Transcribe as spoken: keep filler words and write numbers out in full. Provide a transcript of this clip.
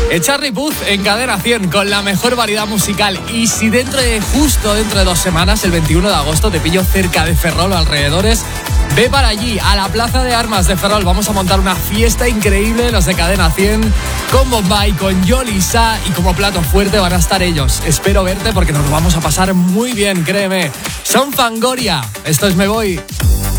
Charly Puth en Cadena cien con la mejor variedad musical. Y si dentro de justo dentro de dos semanas, el veintiuno de agosto, te pillo cerca de Ferrol o alrededores, ve para allí, a la Plaza de Armas de Ferrol. Vamos a montar una fiesta increíble, los de Cadena cien, con Bombay, con Yolisa, y como plato fuerte van a estar ellos. Espero verte porque nos lo vamos a pasar muy bien, créeme. Son Fangoria. Esto es Me Voy.